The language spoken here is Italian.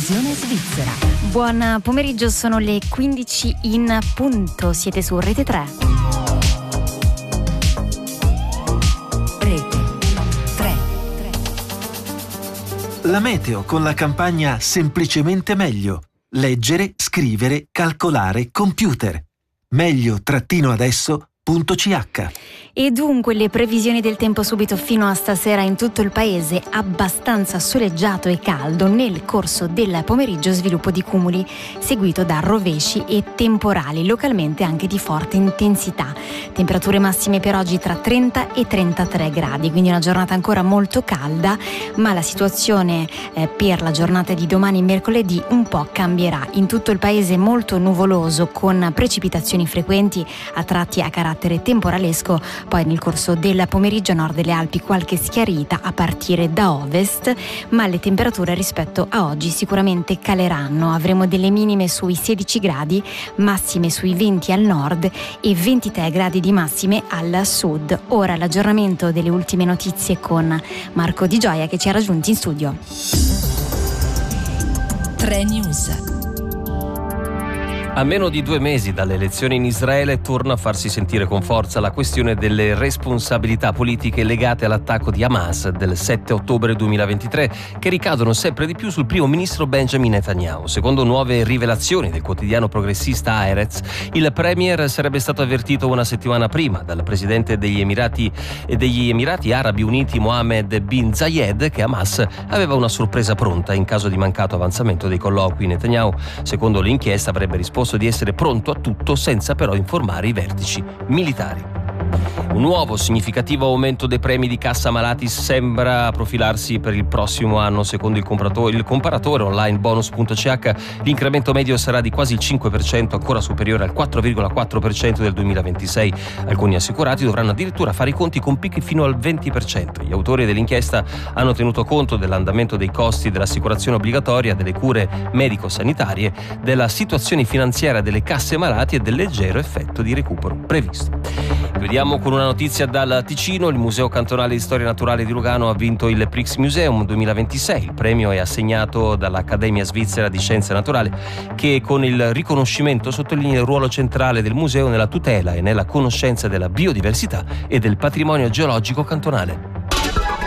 Previsione svizzera. Buon pomeriggio, sono le 15 in punto. Siete su Rete 3. Rete 3. La meteo con la campagna Semplicemente meglio. Leggere, scrivere, calcolare, computer. meglio-adesso.ch. E dunque le previsioni del tempo subito fino a stasera in tutto il paese: abbastanza soleggiato e caldo, nel corso del pomeriggio sviluppo di cumuli seguito da rovesci e temporali, localmente anche di forte intensità. Temperature massime per oggi tra 30 e 33 gradi, quindi una giornata ancora molto calda, ma la situazione per la giornata di domani mercoledì un po' cambierà. In tutto il paese molto nuvoloso, con precipitazioni frequenti a tratti a carattere temporalesco. Poi nel corso del pomeriggio a nord delle Alpi qualche schiarita a partire da ovest, ma le temperature rispetto a oggi sicuramente caleranno. Avremo delle minime sui 16 gradi, massime sui 20 al nord e 23 gradi di massime al sud. Ora l'aggiornamento delle ultime notizie con Marco Di Gioia, che ci ha raggiunti in studio. 3 News. A meno di 2 mesi dalle elezioni in Israele torna a farsi sentire con forza la questione delle responsabilità politiche legate all'attacco di Hamas del 7 ottobre 2023, che ricadono sempre di più sul primo ministro Benjamin Netanyahu. Secondo nuove rivelazioni del quotidiano progressista Haaretz, il premier sarebbe stato avvertito una settimana prima dal presidente degli Emirati Arabi Uniti Mohammed bin Zayed che Hamas aveva una sorpresa pronta in caso di mancato avanzamento dei colloqui. Netanyahu, secondo l'inchiesta, avrebbe risposto di essere pronto a tutto senza però informare i vertici militari. Un nuovo significativo aumento dei premi di cassa malati sembra profilarsi per il prossimo anno. Secondo il comparatore online bonus.ch, l'incremento medio sarà di quasi il 5%, ancora superiore al 4,4% del 2026. Alcuni assicurati dovranno addirittura fare i conti con picchi fino al 20%. Gli autori dell'inchiesta hanno tenuto conto dell'andamento dei costi dell'assicurazione obbligatoria, delle cure medico-sanitarie, della situazione finanziaria delle casse malati e del leggero effetto di recupero previsto. Vediamo con una notizia dal Ticino. Il Museo Cantonale di Storia Naturale di Lugano ha vinto il Prix Museum 2026. Il premio è assegnato dall'Accademia Svizzera di Scienze Naturali, che con il riconoscimento sottolinea il ruolo centrale del museo nella tutela e nella conoscenza della biodiversità e del patrimonio geologico cantonale.